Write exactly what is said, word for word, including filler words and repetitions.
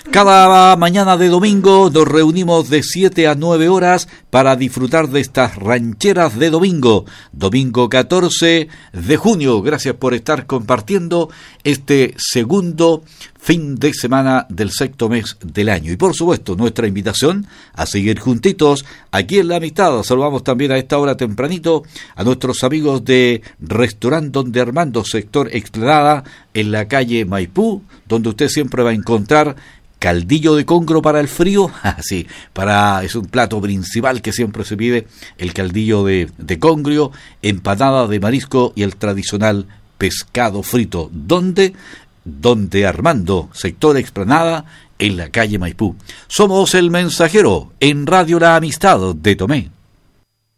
Cada mañana de domingo nos reunimos de siete a nueve horas para disfrutar de estas rancheras de domingo. Domingo catorce de junio. Gracias por estar compartiendo este segundo fin de semana del sexto mes del año. Y por supuesto, nuestra invitación a seguir juntitos aquí en La Amistad. Saludamos también a esta hora tempranito a nuestros amigos de Restaurante Donde Armando, sector Explanada, en la calle Maipú, donde usted siempre va a encontrar caldillo de congro para el frío. Ah, sí, para, es un plato principal que siempre se pide, el caldillo de, de congrio, empanada de marisco y el tradicional pescado frito. ¿Dónde? Donde Armando, sector Explanada, en la calle Maipú. Somos El Mensajero, en Radio La Amistad de Tomé.